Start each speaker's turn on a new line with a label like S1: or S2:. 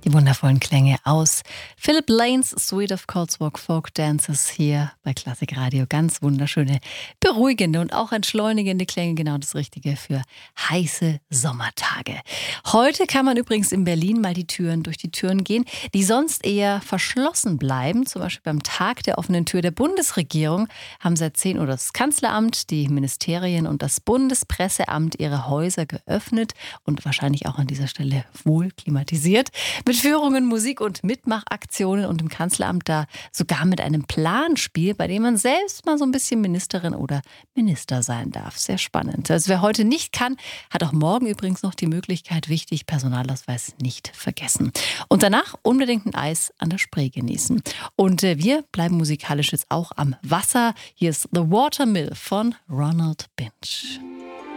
S1: Die wundervollen Klänge aus Philip Lanes Suite of Cotswold Folk Dances hier bei Klassik Radio. Ganz wunderschöne, beruhigende und auch entschleunigende Klänge. Genau das Richtige für heiße Sommertage. Heute kann man übrigens in Berlin mal durch die Türen gehen, die sonst eher verschlossen bleiben. Zum Beispiel beim Tag der offenen Tür der Bundesregierung haben seit 10 Uhr das Kanzleramt, die Ministerien und das Bundespresseamt ihre Häuser geöffnet und wahrscheinlich auch an dieser Stelle wohl klimatisiert. Mit Führungen, Musik und Mitmachaktionen und im Kanzleramt da sogar mit einem Planspiel, bei dem man selbst mal so ein bisschen Ministerin oder Minister sein darf. Sehr spannend. Also wer heute nicht kann, hat auch morgen übrigens noch die Möglichkeit, wichtig, Personalausweis nicht vergessen. Und danach unbedingt ein Eis an der Spree genießen. Und wir bleiben musikalisch jetzt auch am Wasser. Hier ist The Watermill von Ronald Binch.